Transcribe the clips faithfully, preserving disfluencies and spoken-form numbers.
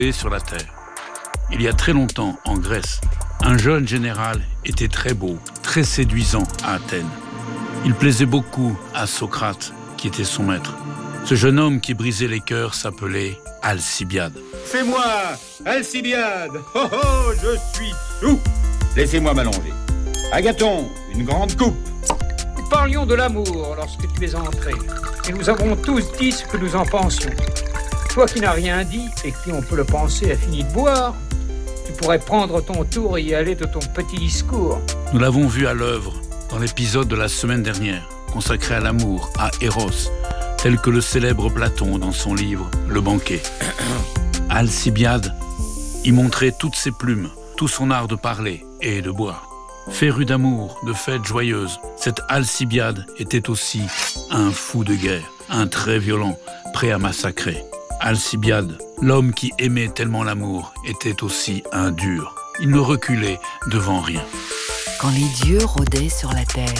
sur la terre. Il y a très longtemps, en Grèce, un jeune général était très beau, très séduisant à Athènes. Il plaisait beaucoup à Socrate, qui était son maître. Ce jeune homme qui brisait les cœurs s'appelait Alcibiade. C'est moi, Alcibiade. Oh oh, je suis sous. Laissez-moi m'allonger. Agathon, une grande coupe. Nous parlions de l'amour lorsque tu es entré. Et nous avons tous dit ce que nous en pensions. Toi qui n'as rien dit et qui, on peut le penser, a fini de boire, tu pourrais prendre ton tour et y aller de ton petit discours. Nous l'avons vu à l'œuvre dans l'épisode de la semaine dernière, consacré à l'amour, à Eros, tel que le célèbre Platon dans son livre « Le banquet ». Alcibiade y montrait toutes ses plumes, tout son art de parler et de boire. Féru d'amour, de fêtes joyeuses, cet Alcibiade était aussi un fou de guerre, un très violent, prêt à massacrer. Alcibiade, l'homme qui aimait tellement l'amour, était aussi un dur. Il ne reculait devant rien. Quand les dieux rôdaient sur la terre.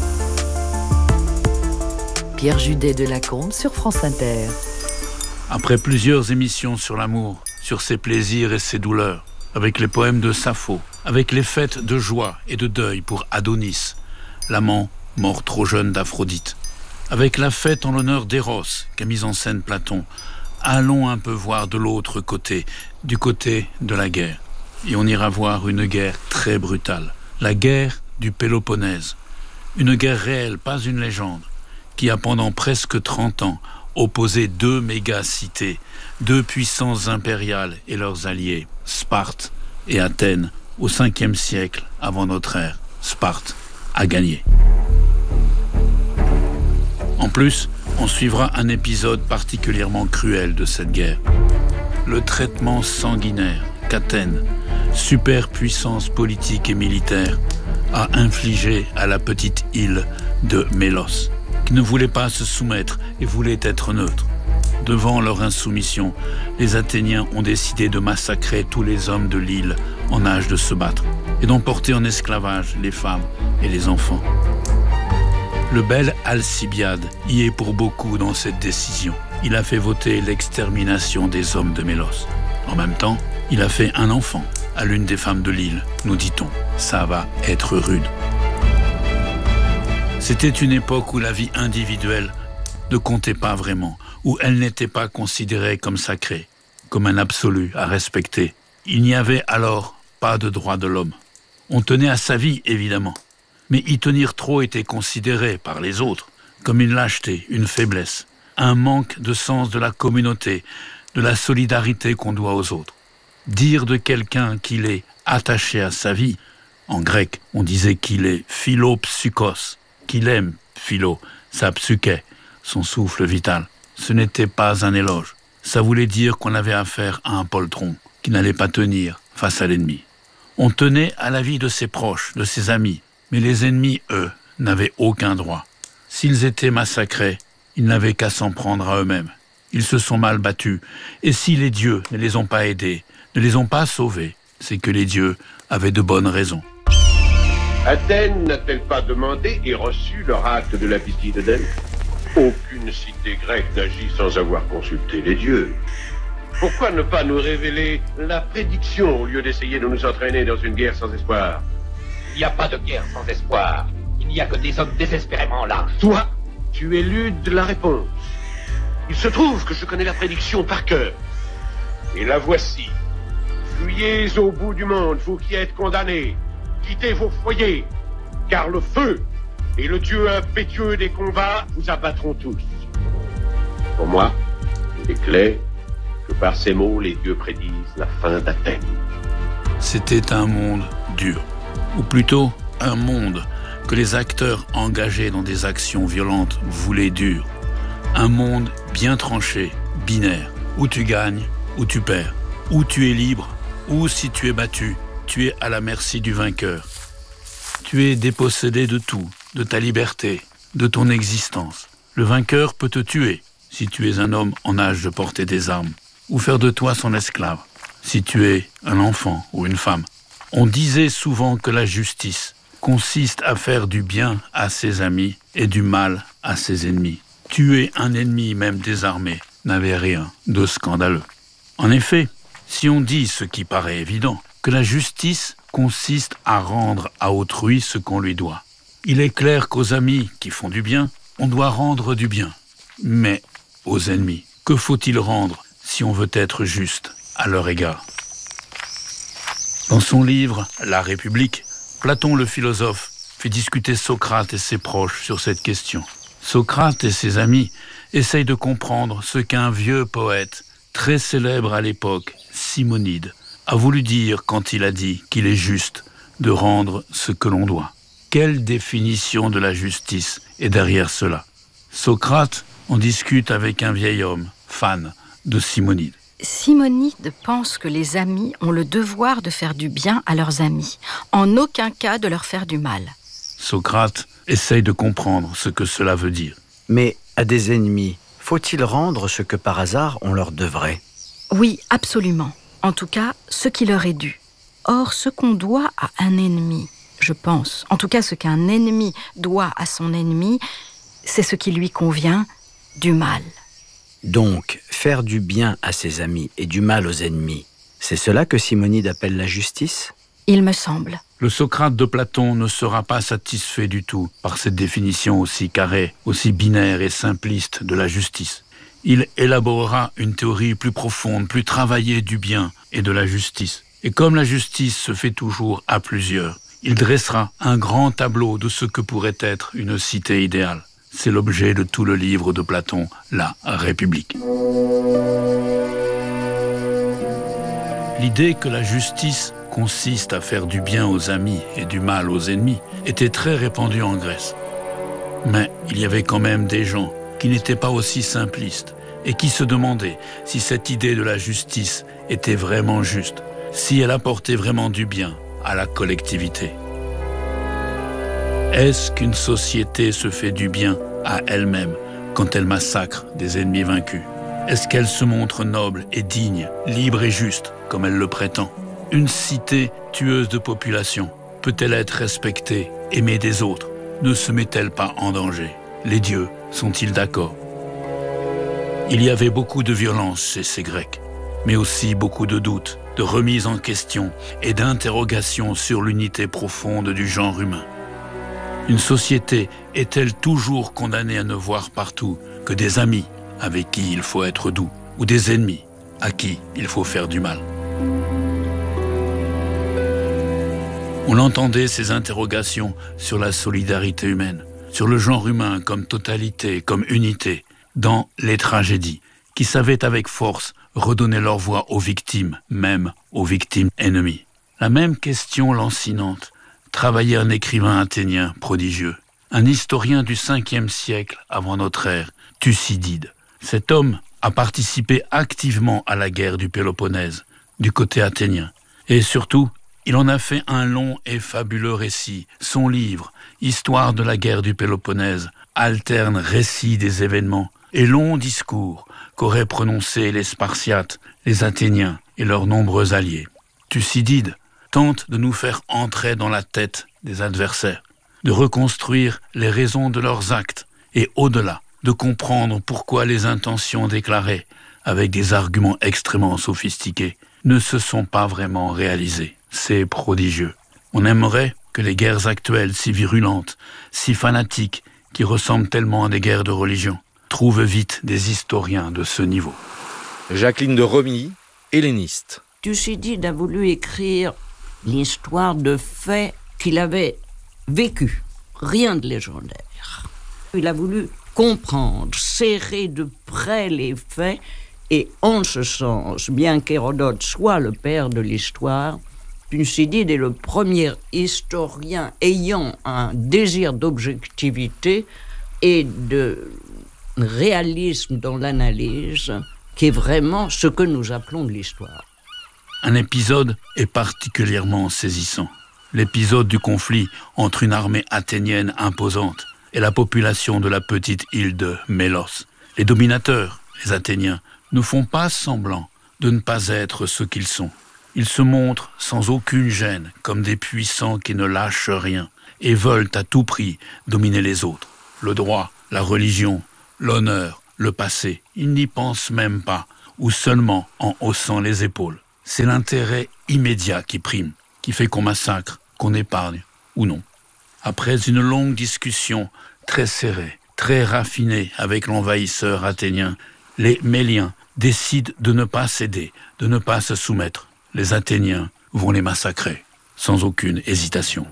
Pierre Judet de Lacombe sur France Inter. Après plusieurs émissions sur l'amour, sur ses plaisirs et ses douleurs, avec les poèmes de Sappho, avec les fêtes de joie et de deuil pour Adonis, l'amant mort trop jeune d'Aphrodite, avec la fête en l'honneur d'Eros qu'a mise en scène Platon, allons un peu voir de l'autre côté, du côté de la guerre. Et on ira voir une guerre très brutale, la guerre du Péloponnèse. Une guerre réelle, pas une légende, qui a pendant presque trente ans opposé deux méga-cités, deux puissances impériales et leurs alliés, Sparte et Athènes, au cinquième siècle avant notre ère. Sparte a gagné. En plus, on suivra un épisode particulièrement cruel de cette guerre. Le traitement sanguinaire qu'Athènes, superpuissance politique et militaire, a infligé à la petite île de Mélos, qui ne voulait pas se soumettre et voulait être neutre. Devant leur insoumission, les Athéniens ont décidé de massacrer tous les hommes de l'île en âge de se battre et d'emporter en esclavage les femmes et les enfants. Le bel Alcibiade y est pour beaucoup dans cette décision. Il a fait voter l'extermination des hommes de Mélos. En même temps, il a fait un enfant à l'une des femmes de l'île, nous dit-on. Ça va être rude. C'était une époque où la vie individuelle ne comptait pas vraiment, où elle n'était pas considérée comme sacrée, comme un absolu à respecter. Il n'y avait alors pas de droit de l'homme. On tenait à sa vie, évidemment, mais y tenir trop était considéré par les autres comme une lâcheté, une faiblesse, un manque de sens de la communauté, de la solidarité qu'on doit aux autres. Dire de quelqu'un qu'il est attaché à sa vie, en grec, on disait qu'il est philopsykos, qu'il aime philo, sa psyché, son souffle vital. Ce n'était pas un éloge. Ça voulait dire qu'on avait affaire à un poltron qui n'allait pas tenir face à l'ennemi. On tenait à la vie de ses proches, de ses amis, mais les ennemis, eux, n'avaient aucun droit. S'ils étaient massacrés, ils n'avaient qu'à s'en prendre à eux-mêmes. Ils se sont mal battus, et si les dieux ne les ont pas aidés, ne les ont pas sauvés, c'est que les dieux avaient de bonnes raisons. Athènes n'a-t-elle pas demandé et reçu l'oracle de la pitié de Delphes ? Aucune cité grecque n'agit sans avoir consulté les dieux. Pourquoi ne pas nous révéler la prédiction au lieu d'essayer de nous entraîner dans une guerre sans espoir ? Il n'y a pas de guerre sans espoir. Il n'y a que des hommes désespérément lâches. Toi, tu éludes la réponse. Il se trouve que je connais la prédiction par cœur. Et la voici. Fuyez au bout du monde, vous qui êtes condamnés. Quittez vos foyers, car le feu et le dieu impétueux des combats vous abattront tous. Pour moi, il est clair que par ces mots, les dieux prédisent la fin d'Athènes. C'était un monde dur, ou plutôt un monde que les acteurs engagés dans des actions violentes voulaient dur. Un monde bien tranché, binaire, où tu gagnes, où tu perds, où tu es libre, ou si tu es battu, tu es à la merci du vainqueur. Tu es dépossédé de tout, de ta liberté, de ton existence. Le vainqueur peut te tuer si tu es un homme en âge de porter des armes, ou faire de toi son esclave, si tu es un enfant ou une femme. On disait souvent que la justice consiste à faire du bien à ses amis et du mal à ses ennemis. Tuer un ennemi, même désarmé, n'avait rien de scandaleux. En effet, Si on dit ce qui paraît évident, que la justice consiste à rendre à autrui ce qu'on lui doit. Il est clair qu'aux amis qui font du bien, on doit rendre du bien. Mais aux ennemis, que faut-il rendre si on veut être juste à leur égard ? Dans son livre « La République », Platon le philosophe fait discuter Socrate et ses proches sur cette question. Socrate et ses amis essayent de comprendre ce qu'un vieux poète, très célèbre à l'époque, Simonide, a voulu dire quand il a dit qu'il est juste de rendre ce que l'on doit. Quelle définition de la justice est derrière cela ? Socrate en discute avec un vieil homme, fan de Simonide. Simonide pense que les amis ont le devoir de faire du bien à leurs amis, en aucun cas de leur faire du mal. Socrate essaye de comprendre ce que cela veut dire. Mais à des ennemis, faut-il rendre ce que par hasard on leur devrait ? Oui, absolument. En tout cas, ce qui leur est dû. Or, ce qu'on doit à un ennemi, je pense, en tout cas ce qu'un ennemi doit à son ennemi, c'est ce qui lui convient du mal. Donc, faire du bien à ses amis et du mal aux ennemis, c'est cela que Simonide appelle la justice ? Il me semble. Le Socrate de Platon ne sera pas satisfait du tout par cette définition aussi carrée, aussi binaire et simpliste de la justice. Il élaborera une théorie plus profonde, plus travaillée du bien et de la justice. Et comme la justice se fait toujours à plusieurs, il dressera un grand tableau de ce que pourrait être une cité idéale. C'est l'objet de tout le livre de Platon, La République. L'idée que la justice consiste à faire du bien aux amis et du mal aux ennemis était très répandue en Grèce. Mais il y avait quand même des gens qui n'étaient pas aussi simplistes et qui se demandaient si cette idée de la justice était vraiment juste, si elle apportait vraiment du bien à la collectivité. Est-ce qu'une société se fait du bien à elle-même quand elle massacre des ennemis vaincus ? Est-ce qu'elle se montre noble et digne, libre et juste, comme elle le prétend ? Une cité tueuse de population peut-elle être respectée, aimée des autres ? Ne se met-elle pas en danger ? Les dieux sont-ils d'accord ? Il y avait beaucoup de violence chez ces Grecs, mais aussi beaucoup de doutes, de remises en question et d'interrogations sur l'unité profonde du genre humain. Une société est-elle toujours condamnée à ne voir partout que des amis avec qui il faut être doux, ou des ennemis à qui il faut faire du mal ? On entendait ces interrogations sur la solidarité humaine, sur le genre humain comme totalité, comme unité, dans les tragédies, qui savaient avec force redonner leur voix aux victimes, même aux victimes ennemies. La même question lancinante travaillait un écrivain athénien prodigieux, un historien du cinquième siècle avant notre ère, Thucydide. Cet homme a participé activement à la guerre du Péloponnèse, du côté athénien. Et surtout, il en a fait un long et fabuleux récit. Son livre, Histoire de la guerre du Péloponnèse, alterne récit des événements et longs discours qu'auraient prononcés les Spartiates, les Athéniens et leurs nombreux alliés. Thucydide tente de nous faire entrer dans la tête des adversaires, de reconstruire les raisons de leurs actes et au-delà, de comprendre pourquoi les intentions déclarées, avec des arguments extrêmement sophistiqués, ne se sont pas vraiment réalisées. C'est prodigieux. On aimerait que les guerres actuelles si virulentes, si fanatiques, qui ressemblent tellement à des guerres de religion, trouvent vite des historiens de ce niveau. Jacqueline de Romilly, helléniste. Thucydide a voulu écrire l'histoire de faits qu'il avait vécus, rien de légendaire. Il a voulu comprendre, serrer de près les faits, et en ce sens, bien qu'Hérodote soit le père de l'histoire, Thucydide est le premier historien ayant un désir d'objectivité et de réalisme dans l'analyse, qui est vraiment ce que nous appelons de l'histoire. Un épisode est particulièrement saisissant. L'épisode du conflit entre une armée athénienne imposante et la population de la petite île de Mélos. Les dominateurs, les Athéniens, ne font pas semblant de ne pas être ce qu'ils sont. Ils se montrent sans aucune gêne, comme des puissants qui ne lâchent rien et veulent à tout prix dominer les autres. Le droit, la religion, l'honneur, le passé, ils n'y pensent même pas, ou seulement en haussant les épaules. C'est l'intérêt immédiat qui prime, qui fait qu'on massacre, qu'on épargne, ou non. Après une longue discussion très serrée, très raffinée avec l'envahisseur athénien, les Méliens décident de ne pas céder, de ne pas se soumettre. Les Athéniens vont les massacrer, sans aucune hésitation.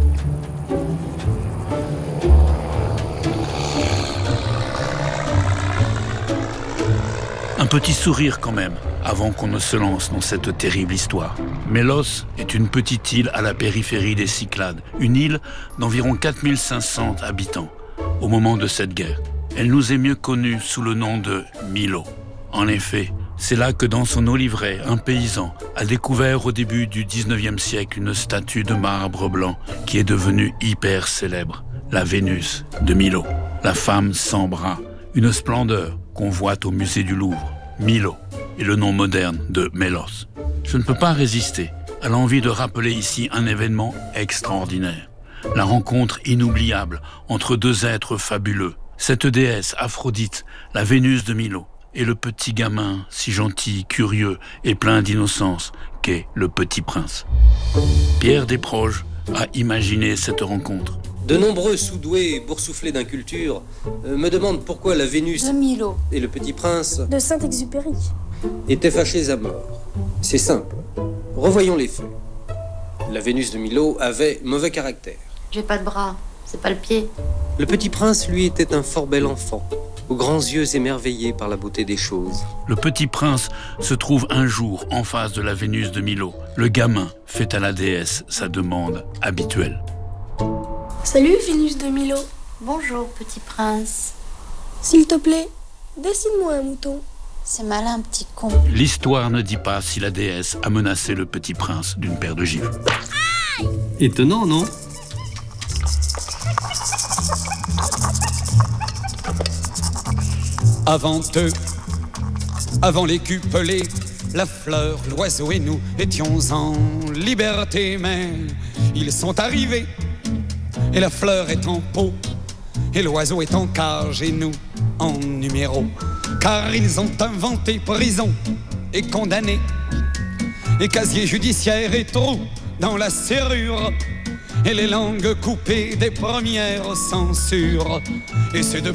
Un petit sourire quand même, avant qu'on ne se lance dans cette terrible histoire. Mélos est une petite île à la périphérie des Cyclades, une île d'environ quatre mille cinq cents habitants, au moment de cette guerre. Elle nous est mieux connue sous le nom de Milo. En effet, c'est là que dans son oliveraie, un paysan a découvert au début du dix-neuvième siècle une statue de marbre blanc qui est devenue hyper célèbre, la Vénus de Milo, la femme sans bras, une splendeur qu'on voit au musée du Louvre. Milo est le nom moderne de Mélos. Je ne peux pas résister à l'envie de rappeler ici un événement extraordinaire. La rencontre inoubliable entre deux êtres fabuleux. Cette déesse Aphrodite, la Vénus de Milo, et le petit gamin si gentil, curieux et plein d'innocence qu'est le Petit Prince. Pierre Desproges a imaginé cette rencontre. De nombreux sous-doués boursouflés d'inculture euh, me demandent pourquoi la Vénus de Milo et le Petit Prince de Saint-Exupéry étaient fâchés à mort. C'est simple. Revoyons les faits. La Vénus de Milo avait mauvais caractère. J'ai pas de bras, c'est pas le pied. Le Petit Prince, lui, était un fort bel enfant, aux grands yeux émerveillés par la beauté des choses. Le Petit Prince se trouve un jour en face de la Vénus de Milo. Le gamin fait à la déesse sa demande habituelle. Salut, Vénus de Milo. Bonjour, Petit Prince. S'il te plaît, dessine-moi un mouton. C'est malin, petit con. L'histoire ne dit pas si la déesse a menacé le Petit Prince d'une paire de gifles. Étonnant, non ? Avant eux, avant les cupelés, la fleur, l'oiseau et nous étions en liberté, mais ils sont arrivés, et la fleur est en pot, et l'oiseau est en cage, et nous en numéro, car ils ont inventé prison et condamné, et casier judiciaire et trous dans la serrure, et les langues coupées des premières censures, et c'est de